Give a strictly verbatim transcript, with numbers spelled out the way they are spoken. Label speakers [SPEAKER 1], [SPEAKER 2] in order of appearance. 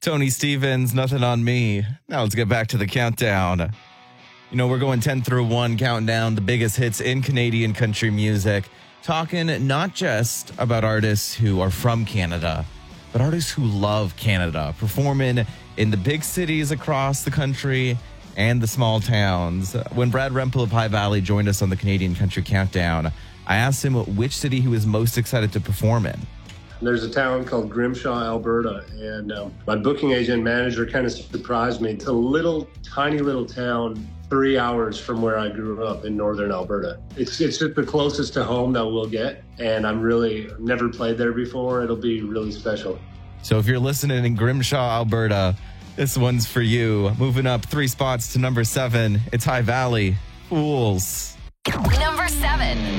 [SPEAKER 1] Tony Stevens, Nothing on Me. Now let's get back to the countdown. You know, we're going ten through one, counting down the biggest hits in Canadian country music. Talking not just about artists who are from Canada, but artists who love Canada, performing in the big cities across the country and the small towns. When Brad Rempel of High Valley joined us on the Canadian Country Countdown, I asked him which city he was most excited to perform in.
[SPEAKER 2] There's a town called Grimshaw, Alberta, and um, my booking agent manager kind of surprised me. It's a little, tiny little town, three hours from where I grew up in northern Alberta. It's it's just the closest to home that we'll get, and I'm really never played there before. It'll be really special.
[SPEAKER 1] So if you're listening in Grimshaw, Alberta, this one's for you. Moving up three spots to number seven, it's High Valley, Fools.
[SPEAKER 3] Number seven.